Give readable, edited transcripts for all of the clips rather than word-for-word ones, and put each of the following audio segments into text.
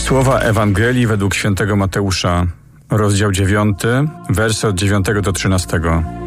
Słowa Ewangelii według świętego Mateusza, rozdział 9, wersy od 9 do 13.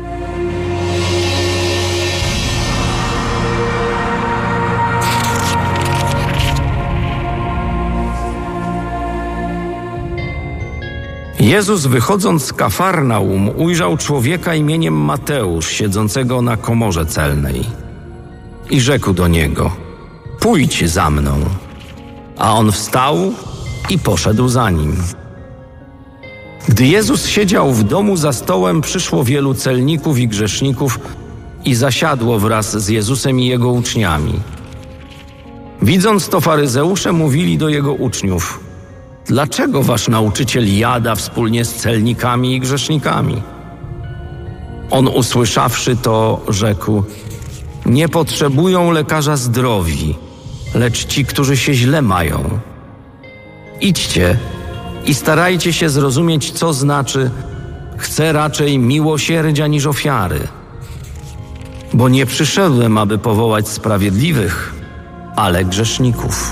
Jezus, wychodząc z Kafarnaum, ujrzał człowieka imieniem Mateusz, siedzącego na komorze celnej. I rzekł do niego: pójdź za mną. A on wstał i poszedł za nim. Gdy Jezus siedział w domu za stołem, przyszło wielu celników i grzeszników i zasiadło wraz z Jezusem i Jego uczniami. Widząc to, faryzeusze mówili do Jego uczniów: dlaczego wasz nauczyciel jada wspólnie z celnikami i grzesznikami? On, usłyszawszy to, rzekł: nie potrzebują lekarza zdrowi, lecz ci, którzy się źle mają. Idźcie i starajcie się zrozumieć, co znaczy: chcę raczej miłosierdzia niż ofiary. Bo nie przyszedłem, aby powołać sprawiedliwych, ale grzeszników.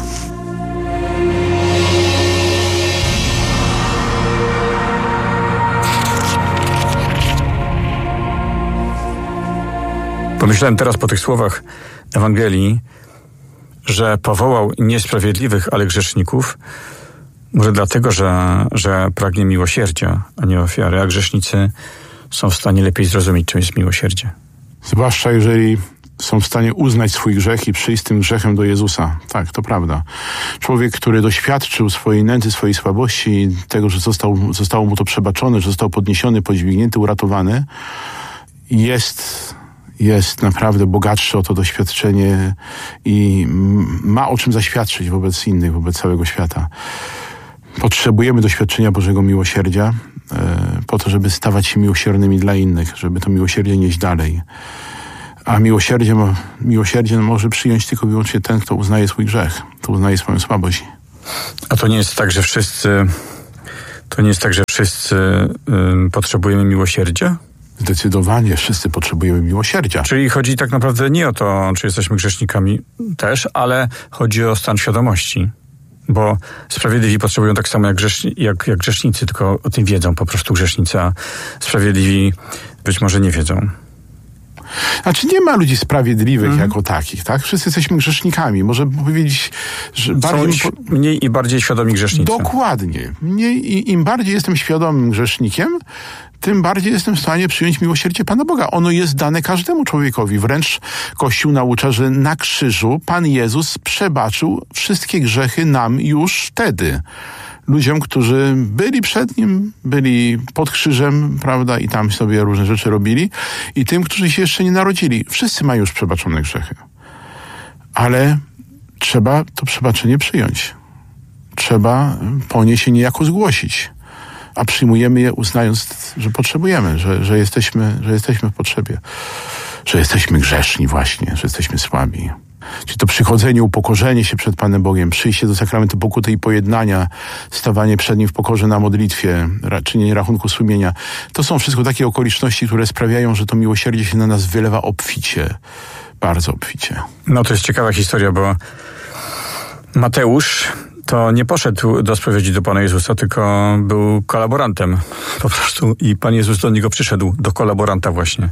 Pomyślałem teraz po tych słowach Ewangelii, że powołał niesprawiedliwych, ale grzeszników, może dlatego, że pragnie miłosierdzia, a nie ofiary, a grzesznicy są w stanie lepiej zrozumieć, czym jest miłosierdzie. Zwłaszcza jeżeli są w stanie uznać swój grzech i przyjść z tym grzechem do Jezusa. Tak, to prawda. Człowiek, który doświadczył swojej nędzy, swojej słabości, tego, że zostało mu to przebaczone, że został podniesiony, podźwignięty, uratowany, jest naprawdę bogatszy o to doświadczenie i ma o czym zaświadczyć wobec innych, wobec całego świata. Potrzebujemy doświadczenia Bożego miłosierdzia po to, żeby stawać się miłosiernymi dla innych, żeby to miłosierdzie nieść dalej. A miłosierdzie może przyjąć tylko i wyłącznie ten, kto uznaje swój grzech, kto uznaje swoją słabość. A to nie jest tak, że wszyscy potrzebujemy miłosierdzia? Zdecydowanie wszyscy potrzebujemy miłosierdzia. Czyli chodzi tak naprawdę nie o to, czy jesteśmy grzesznikami też, ale chodzi o stan świadomości. Bo sprawiedliwi potrzebują tak samo jak grzesznicy, tylko o tym wiedzą po prostu grzesznicy, a sprawiedliwi być może nie wiedzą. Znaczy nie ma ludzi sprawiedliwych jako takich, tak? Wszyscy jesteśmy grzesznikami. Może powiedzieć, że bardziej... Są mniej i bardziej świadomi grzesznicy. Dokładnie. Im bardziej jestem świadomym grzesznikiem, tym bardziej jestem w stanie przyjąć miłosierdzie Pana Boga. Ono jest dane każdemu człowiekowi. Wręcz Kościół naucza, że na krzyżu Pan Jezus przebaczył wszystkie grzechy nam już wtedy. Ludziom, którzy byli przed Nim, byli pod krzyżem, prawda, i tam sobie różne rzeczy robili, i tym, którzy się jeszcze nie narodzili. Wszyscy mają już przebaczone grzechy. Ale trzeba to przebaczenie przyjąć. Trzeba po nie się niejako zgłosić. A przyjmujemy je, uznając, że potrzebujemy, że jesteśmy w potrzebie. Że jesteśmy grzeszni właśnie, że jesteśmy słabi. Czyli to przychodzenie, upokorzenie się przed Panem Bogiem, przyjście do sakramentu pokuty i pojednania, stawanie przed Nim w pokorze na modlitwie, czynienie rachunku sumienia. To są wszystko takie okoliczności, które sprawiają, że to miłosierdzie się na nas wylewa obficie. Bardzo obficie. No to jest ciekawa historia, bo Mateusz to nie poszedł do spowiedzi do Pana Jezusa, tylko był kolaborantem po prostu i Pan Jezus do niego przyszedł, do kolaboranta właśnie.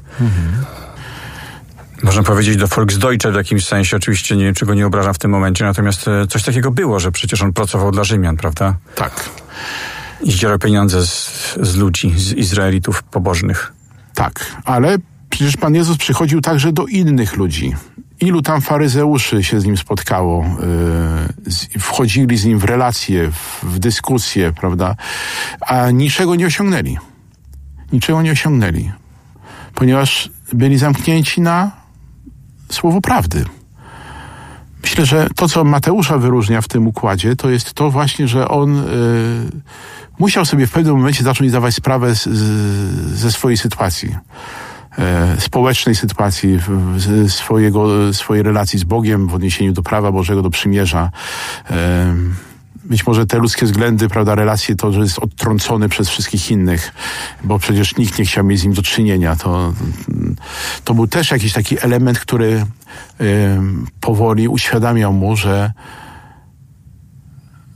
Można powiedzieć do Volksdeutsche w jakimś sensie, oczywiście nie wiem, czego nie obrażam w tym momencie, natomiast coś takiego było, że przecież on pracował dla Rzymian, prawda? Tak. I zdzierał pieniądze z ludzi, z Izraelitów pobożnych. Tak, ale przecież Pan Jezus przychodził także do innych ludzi. Ilu tam faryzeuszy się z Nim spotkało, wchodzili z Nim w relacje, w dyskusje, prawda? A niczego nie osiągnęli. Niczego nie osiągnęli. Ponieważ byli zamknięci na słowo prawdy. Myślę, że to, co Mateusza wyróżnia w tym układzie, to jest to właśnie, że on musiał sobie w pewnym momencie zacząć zdawać sprawę ze swojej sytuacji. Społecznej sytuacji, swojej relacji z Bogiem w odniesieniu do prawa Bożego, do przymierza. Być może te ludzkie względy, prawda, relacje, to, że jest odtrącony przez wszystkich innych, bo przecież nikt nie chciał mieć z nim do czynienia. To był też jakiś taki element, który powoli uświadamiał mu, że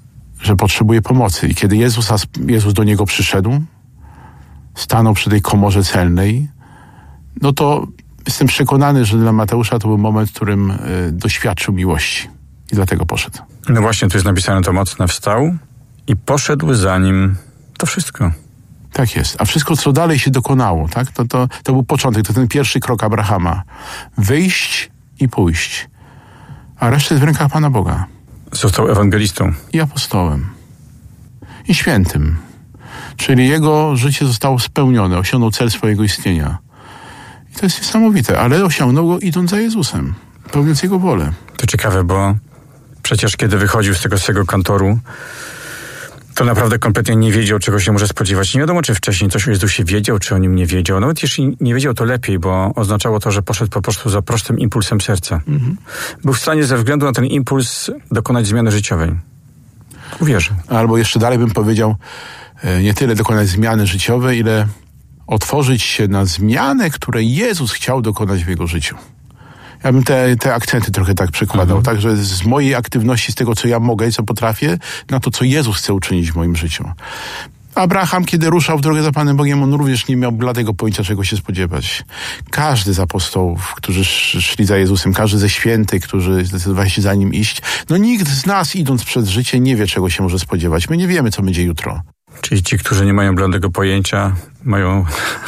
że potrzebuje pomocy. I kiedy Jezus do niego przyszedł, stanął przy tej komorze celnej, no to jestem przekonany, że dla Mateusza to był moment, w którym doświadczył miłości. I dlatego poszedł. No właśnie, tu jest napisane to mocne. Wstał i poszedł za nim. To wszystko. Tak jest. A wszystko, co dalej się dokonało, tak? To był początek, to ten pierwszy krok Abrahama. Wyjść i pójść. A reszta jest w rękach Pana Boga. Został ewangelistą. I apostołem. I świętym. Czyli jego życie zostało spełnione, osiągnął cel swojego istnienia. I to jest niesamowite, ale osiągnął go idąc za Jezusem, pełniąc Jego wolę. To ciekawe, bo przecież kiedy wychodził z tego swojego kantoru, to naprawdę kompletnie nie wiedział, czego się może spodziewać. Nie wiadomo, czy wcześniej coś o Jezusie wiedział, czy o nim nie wiedział. Nawet jeśli nie wiedział, to lepiej, bo oznaczało to, że poszedł po prostu za prostym impulsem serca. Był w stanie ze względu na ten impuls dokonać zmiany życiowej. Uwierzył. Albo jeszcze dalej bym powiedział, nie tyle dokonać zmiany życiowej, ile otworzyć się na zmianę, której Jezus chciał dokonać w jego życiu. Ja bym te akcenty trochę tak przekładał, tak, że z mojej aktywności, z tego, co ja mogę i co potrafię, na to, co Jezus chce uczynić w moim życiu. Abraham, kiedy ruszał w drogę za Panem Bogiem, on również nie miał bladego pojęcia, czego się spodziewać. Każdy z apostołów, którzy szli za Jezusem, każdy ze świętych, którzy zdecydowali się za Nim iść, no nikt z nas, idąc przed życie, nie wie, czego się może spodziewać. My nie wiemy, co będzie jutro. Czyli ci, którzy nie mają bladego pojęcia, mają,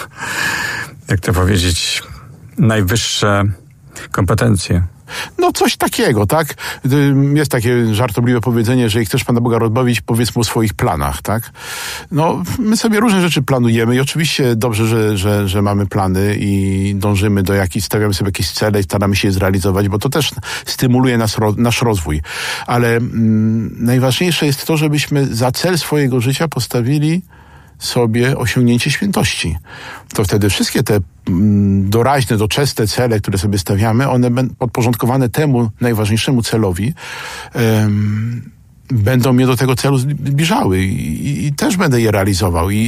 jak to powiedzieć, najwyższe kompetencje. No coś takiego, tak? Jest takie żartobliwe powiedzenie, że jeżeli chcesz Pana Boga rozbawić, powiedz Mu o swoich planach, tak? No, my sobie różne rzeczy planujemy i oczywiście dobrze, że mamy plany i dążymy do jakichś, stawiamy sobie jakieś cele i staramy się je zrealizować, bo to też stymuluje nasz rozwój. Ale najważniejsze jest to, żebyśmy za cel swojego życia postawili sobie osiągnięcie świętości. To wtedy wszystkie te doraźne, doczesne cele, które sobie stawiamy, one będą podporządkowane temu najważniejszemu celowi, będą mnie do tego celu zbliżały i też będę je realizował. I